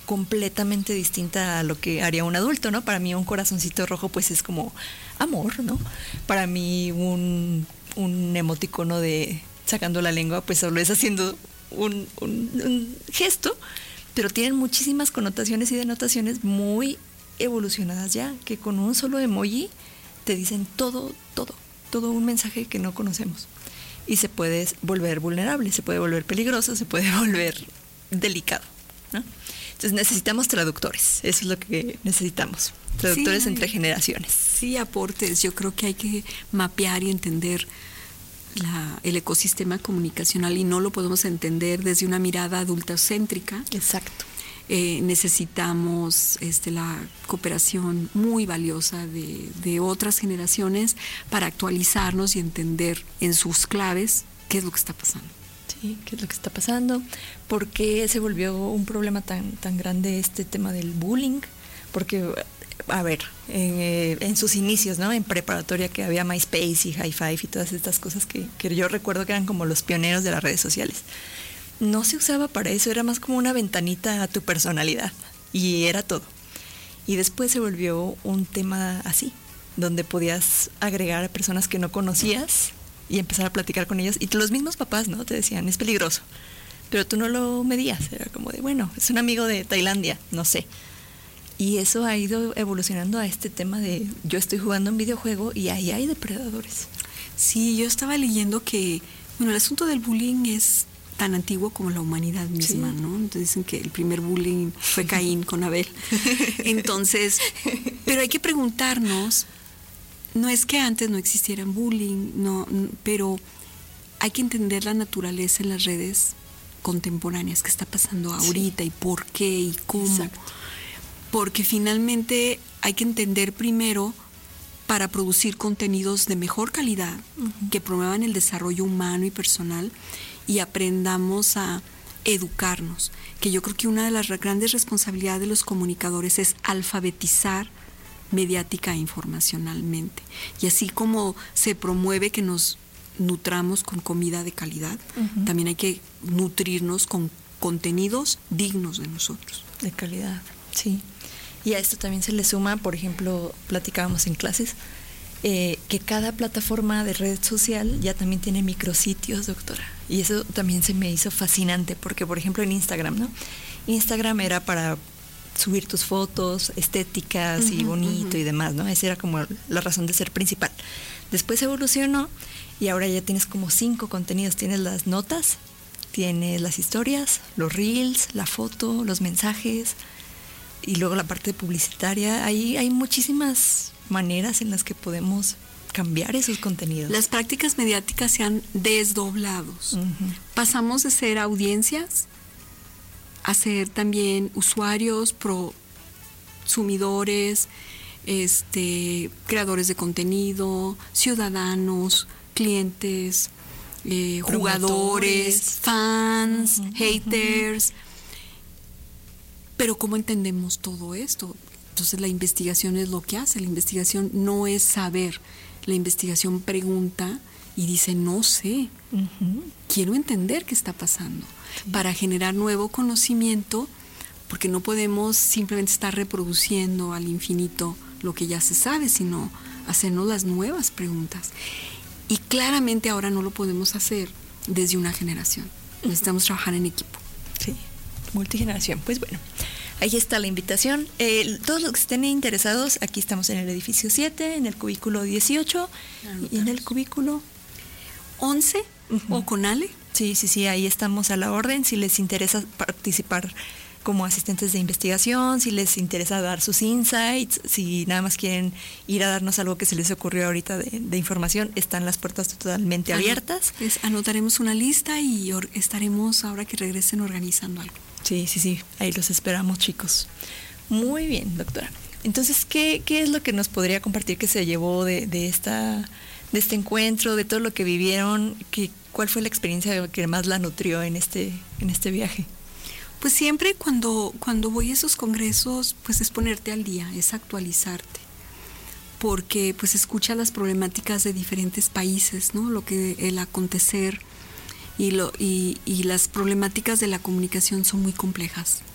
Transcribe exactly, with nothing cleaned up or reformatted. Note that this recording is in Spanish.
completamente distinta a lo que haría un adulto, ¿no? Para mí un corazoncito rojo pues es como amor, ¿no? Para mí un, un emoticono de sacando la lengua pues solo es haciendo un, un, un gesto, pero tienen muchísimas connotaciones y denotaciones muy evolucionadas ya, que con un solo emoji te dicen todo, todo, todo un mensaje que no conocemos. Y se puede volver vulnerable, se puede volver peligroso, se puede volver delicado, ¿no? Entonces necesitamos traductores, eso es lo que necesitamos, traductores sí, entre generaciones. Sí, aportes, yo creo que hay que mapear y entender la, el ecosistema comunicacional y no lo podemos entender desde una mirada adultocéntrica. Exacto. Eh, necesitamos este, la cooperación muy valiosa de, de otras generaciones para actualizarnos y entender en sus claves qué es lo que está pasando. Sí, qué es lo que está pasando, por qué se volvió un problema tan, tan grande este tema del bullying, porque, a ver, en, en sus inicios, ¿no? En preparatoria que había MySpace y High Five y todas estas cosas que, que yo recuerdo que eran como los pioneros de las redes sociales. No se usaba para eso, era más como una ventanita a tu personalidad y era todo. Y después se volvió un tema así, donde podías agregar a personas que no conocías y empezar a platicar con ellos. Y los mismos papás, ¿no? Te decían, es peligroso. Pero tú no lo medías, era como de, bueno, es un amigo de Tailandia, no sé. Y eso ha ido evolucionando a este tema de, yo estoy jugando un videojuego y ahí hay depredadores. Sí, yo estaba leyendo que, bueno, el asunto del bullying es tan antiguo como la humanidad misma, sí. ¿no? Entonces dicen que el primer bullying fue Caín con Abel. Entonces, pero hay que preguntarnos, no es que antes no existieran bullying, no, pero hay que entender la naturaleza en las redes contemporáneas, qué está pasando ahorita, sí. y por qué y cómo. Exacto. Porque finalmente hay que entender primero para producir contenidos de mejor calidad, uh-huh. que promuevan el desarrollo humano y personal y aprendamos a educarnos, que yo creo que una de las grandes responsabilidades de los comunicadores es alfabetizar mediática e informacionalmente. Y así como se promueve que nos nutramos con comida de calidad, uh-huh. también hay que nutrirnos con contenidos dignos de nosotros. De calidad, sí. Y a esto también se le suma, por ejemplo, platicábamos en clases, eh, que cada plataforma de red social ya también tiene micrositios, doctora. Y eso también se me hizo fascinante, porque por ejemplo en Instagram, ¿no? Instagram era para subir tus fotos estéticas uh-huh, y bonito uh-huh. y demás, ¿no? Esa era como la razón de ser principal. Después evolucionó y ahora ya tienes como cinco contenidos. Tienes las notas, tienes las historias, los reels, la foto, los mensajes y luego la parte publicitaria. Ahí hay muchísimas maneras en las que podemos cambiar esos contenidos. Las prácticas mediáticas se han desdoblado. Uh-huh. Pasamos de ser audiencias a ser también usuarios, prosumidores, este, creadores de contenido, ciudadanos, clientes, eh, jugadores, fans, uh-huh, haters. Uh-huh. Pero ¿cómo entendemos todo esto? Entonces la investigación es lo que hace. La investigación no es saber. La investigación pregunta y dice, no sé, uh-huh. quiero entender qué está pasando. Sí. Para generar nuevo conocimiento, porque no podemos simplemente estar reproduciendo al infinito lo que ya se sabe, sino hacernos las nuevas preguntas. Y claramente ahora no lo podemos hacer desde una generación. Necesitamos trabajar en equipo. Sí, multigeneración. Pues bueno, ahí está la invitación. Eh, todos los que estén interesados, aquí estamos en el edificio siete, en el cubículo dieciocho y en el cubículo once uh-huh. o con Ale. Sí, sí, sí, ahí estamos a la orden. Si les interesa participar como asistentes de investigación, si les interesa dar sus insights, si nada más quieren ir a darnos algo que se les ocurrió ahorita de, de información, están las puertas totalmente Anot- abiertas. Es, anotaremos una lista y or- estaremos, ahora que regresen, organizando algo. Sí, sí, sí, ahí los esperamos, chicos. Muy bien, doctora. Entonces, ¿qué, qué es lo que nos podría compartir que se llevó de, de, esta, de este encuentro, de todo lo que vivieron? Que, ¿Cuál fue la experiencia que más la nutrió en este, en este viaje? Pues siempre cuando, cuando voy a esos congresos, pues es ponerte al día, es actualizarte, porque pues escucha las problemáticas de diferentes países, ¿no? Lo que el acontecer y, lo, y, y las problemáticas de la comunicación son muy complejas.